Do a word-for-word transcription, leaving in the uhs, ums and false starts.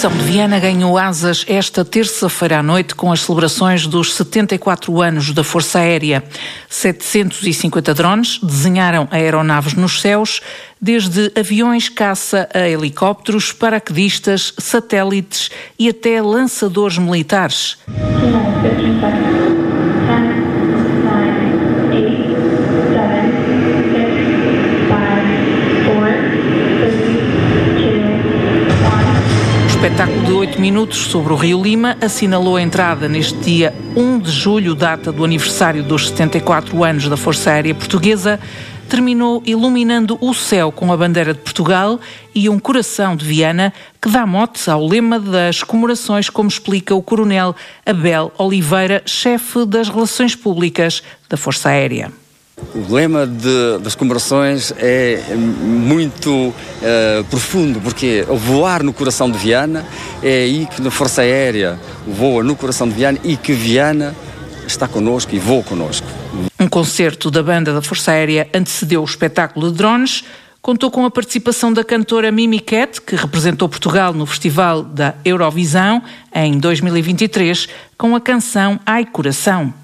Coração de Viana ganhou asas esta terça-feira à noite com as celebrações dos setenta e quatro anos da Força Aérea. setecentos e cinquenta drones desenharam aeronaves nos céus, desde aviões caça a helicópteros, paraquedistas, satélites e até lançadores militares. O espetáculo de oito minutos sobre o Rio Lima assinalou a entrada neste dia um de julho, data do aniversário dos setenta e quatro anos da Força Aérea Portuguesa. Terminou iluminando o céu com a bandeira de Portugal e um coração de Viana que dá mote ao lema das comemorações, como explica o coronel Abel Oliveira, chefe das Relações Públicas da Força Aérea. O lema de, das comemorações é muito uh, profundo, porque o voar no coração de Viana é aí que a Força Aérea voa no coração de Viana e que Viana está connosco e voa connosco. Um concerto da banda da Força Aérea antecedeu o espetáculo de drones. Contou com a participação da cantora Mimi Cat, que representou Portugal no Festival da Eurovisão em dois mil e vinte e três, com a canção Ai Coração.